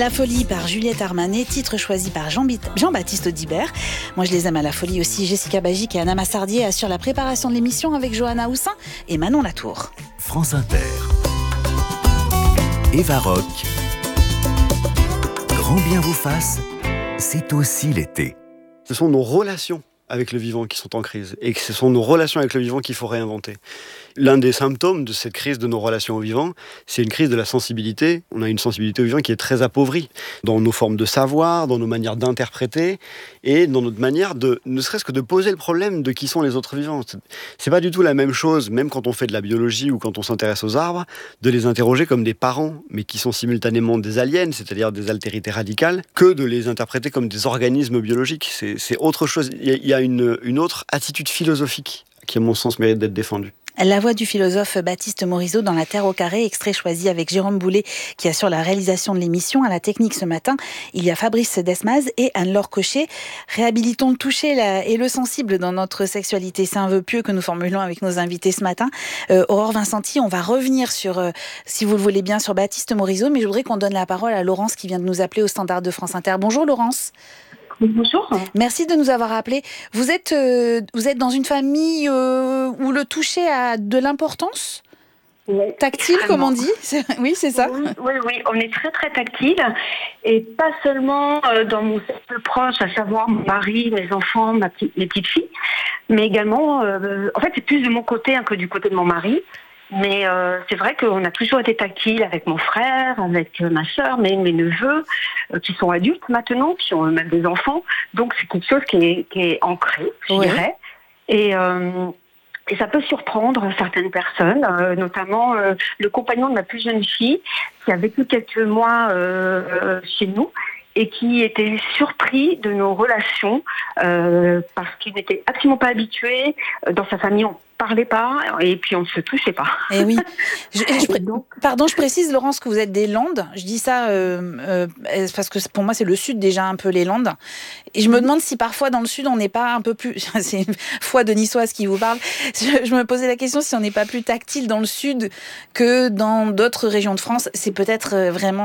la folie par Juliette Armanet, titre choisi par Jean-Baptiste Audibert. Moi je les aime à la folie aussi. Jessica Bagic et Anna Massardier assurent la préparation de l'émission avec Johanna Houssin et Manon Latour. France Inter. Eva Rock. Grand bien vous fasse, c'est aussi l'été. Ce sont nos relations avec le vivant qui sont en crise et que ce sont nos relations avec le vivant qu'il faut réinventer. L'un des symptômes de cette crise de nos relations au vivant, c'est une crise de la sensibilité. On a une sensibilité au vivant qui est très appauvrie dans nos formes de savoir, dans nos manières d'interpréter et dans notre manière de, ne serait-ce que de poser le problème de qui sont les autres vivants. C'est pas du tout la même chose, même quand on fait de la biologie ou quand on s'intéresse aux arbres, de les interroger comme des parents, mais qui sont simultanément des aliens, c'est-à-dire des altérités radicales, que de les interpréter comme des organismes biologiques. C'est autre chose. Il y a une autre attitude philosophique qui, à mon sens, mérite d'être défendue. La voix du philosophe Baptiste Morisot dans La Terre au carré, extrait choisi avec Jérôme Boulet qui assure la réalisation de l'émission. À la technique ce matin, il y a Fabrice Desmaz et Anne-Laure Cochet. Réhabilitons le toucher et le sensible dans notre sexualité. C'est un vœu pieux que nous formulons avec nos invités ce matin. Aurore Vincenti, on va revenir sur, si vous le voulez bien, sur Baptiste Morisot, mais je voudrais qu'on donne la parole à Laurence qui vient de nous appeler au standard de France Inter. Bonjour Laurence. Bonjour. Merci de nous avoir appelés. Vous êtes dans une famille où le toucher a de l'importance ? Oui, tactile, comme on dit. Oui, c'est ça. Oui, on est très très tactile et pas seulement dans mon cercle proche, à savoir mon mari, mes enfants, mes petites filles, mais également, en fait, c'est plus de mon côté que du côté de mon mari. Mais c'est vrai qu'on a toujours été tactile avec mon frère, avec ma sœur, mes neveux, qui sont adultes maintenant, qui ont eux-mêmes des enfants. Donc c'est quelque chose qui est ancré, je dirais. Et ça peut surprendre certaines personnes, notamment le compagnon de ma plus jeune fille, qui a vécu quelques mois chez nous et qui était surpris de nos relations parce qu'il n'était absolument pas habitué. Dans sa famille, on parlait pas et puis on ne se touchait pas. Eh oui. Pardon, je précise, Laurence, que vous êtes des Landes. Je dis ça parce que pour moi, c'est le Sud déjà un peu, les Landes. Et je me demande si parfois dans le Sud, on n'est pas un peu plus... C'est une foi de Niçoise qui vous parle. Je me posais la question si on n'est pas plus tactile dans le Sud que dans d'autres régions de France. C'est peut-être vraiment